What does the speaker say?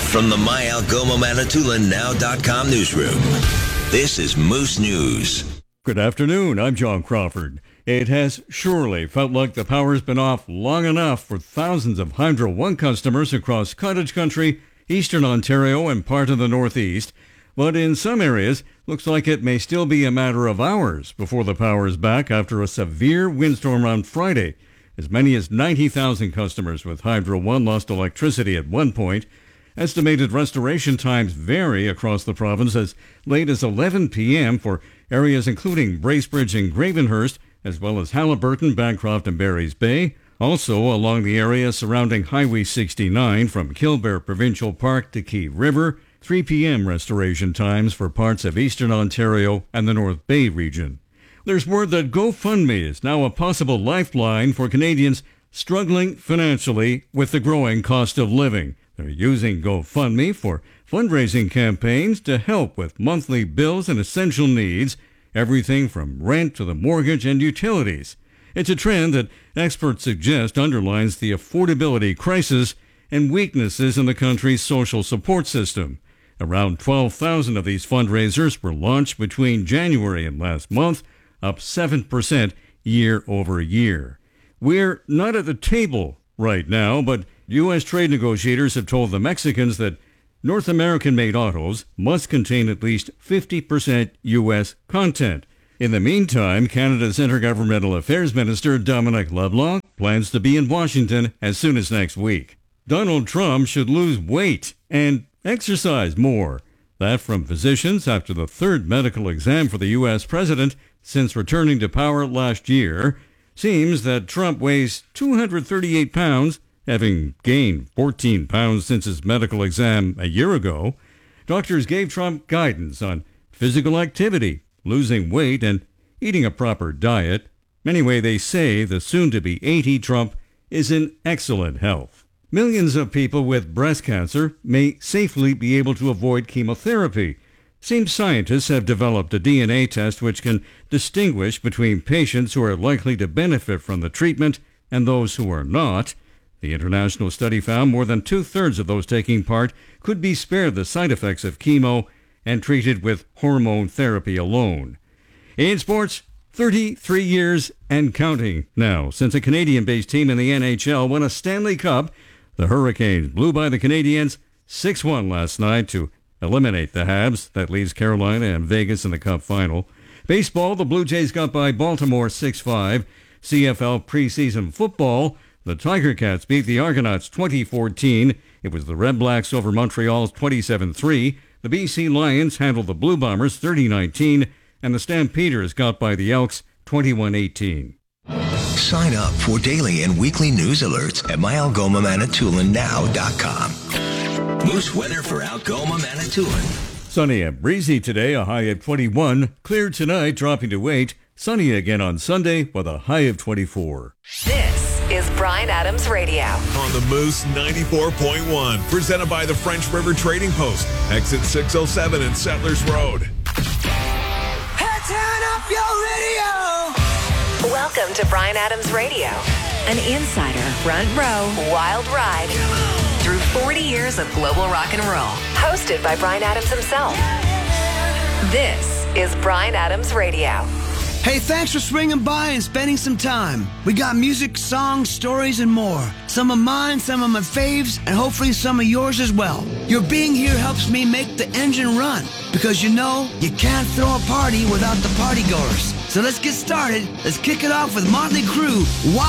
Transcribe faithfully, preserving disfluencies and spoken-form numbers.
from the My Algoma Manitoulin Now dot com newsroom, this is Moose News. Good afternoon, I'm John Crawford. It has surely felt like the power's been off long enough for thousands of Hydro One customers across cottage country, eastern Ontario, and part of the northeast. But in some areas, looks like it may still be a matter of hours before the power is back after a severe windstorm on Friday. As many as ninety thousand customers with Hydro One lost electricity at one point. Estimated restoration times vary across the province as late as eleven p.m. for areas including Bracebridge and Gravenhurst, as well as Haliburton, Bancroft, and Barry's Bay. Also along the area surrounding Highway sixty-nine from Killbear Provincial Park to Key River, three p.m. restoration times for parts of eastern Ontario and the North Bay region. There's word that GoFundMe is now a possible lifeline for Canadians struggling financially with the growing cost of living. They're using GoFundMe for fundraising campaigns to help with monthly bills and essential needs, everything from rent to the mortgage and utilities. It's a trend that experts suggest underlines the affordability crisis and weaknesses in the country's social support system. Around twelve thousand of these fundraisers were launched between January and last month, up seven percent year over year. We're not at the table right now, but U S trade negotiators have told the Mexicans that North American-made autos must contain at least fifty percent U S content. In the meantime, Canada's Intergovernmental Affairs Minister Dominic LeBlanc plans to be in Washington as soon as next week. Donald Trump should lose weight and exercise more. That from physicians after the third medical exam for the U S president since returning to power last year. Seems that Trump weighs two hundred thirty-eight pounds, having gained fourteen pounds since his medical exam a year ago. Doctors gave Trump guidance on physical activity, losing weight, and eating a proper diet. Anyway, they say the soon-to-be eighty Trump is in excellent health. Millions of people with breast cancer may safely be able to avoid chemotherapy. Seems scientists have developed a D N A test which can distinguish between patients who are likely to benefit from the treatment and those who are not. The international study found more than two-thirds of those taking part could be spared the side effects of chemo and treated with hormone therapy alone. In sports, thirty-three years and counting now since a Canadian-based team in the N H L won a Stanley Cup. The Hurricanes blew by the Canadiens six one last night to eliminate the Habs. That leaves Carolina and Vegas in the Cup final. Baseball, the Blue Jays got by Baltimore six five. C F L preseason football, the Tiger Cats beat the Argonauts twenty fourteen. It was the Red Blacks over Montreal's twenty-seven three. The B C Lions handled the Blue Bombers thirty nineteen. And the Stampeders got by the Elks twenty-one eighteen. Sign up for daily and weekly news alerts at My Algoma Manitoulin Now dot com. Moose weather for Algoma Manitoulin. Sunny and breezy today, a high of twenty-one. Clear tonight, dropping to eight. Sunny again on Sunday with a high of twenty-four. This is Bryan Adams Radio. On the Moose ninety-four point one, presented by the French River Trading Post, exit six oh seven and Settlers Road. Hey, turn up your radio. Welcome to Bryan Adams Radio, an insider, front row, wild ride through forty years of global rock and roll. Hosted by Bryan Adams himself. This is Bryan Adams Radio. Hey, thanks for swinging by and spending some time. We got music, songs, stories, and more. Some of mine, some of my faves, and hopefully some of yours as well. Your being here helps me make the engine run, because you know, you can't throw a party without the partygoers. So let's get started. Let's kick it off with Motley Crue.